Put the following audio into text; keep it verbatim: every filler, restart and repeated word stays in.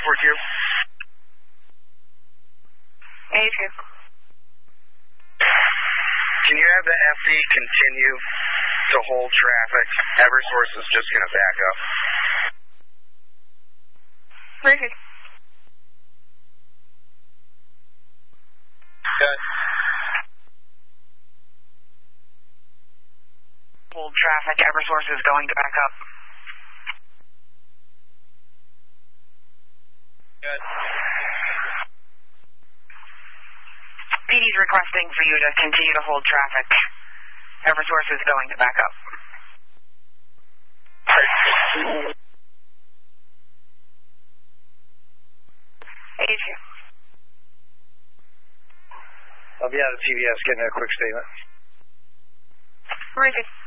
four two. A two. Can you have the F D continue to hold traffic? Eversource is just going to back up. Very good. Good. Hold traffic. Eversource is going to back up. Good. P D's requesting for you to continue to hold traffic. Eversource is going to back up. A two. I'll be out of T V S getting a quick statement. Very good.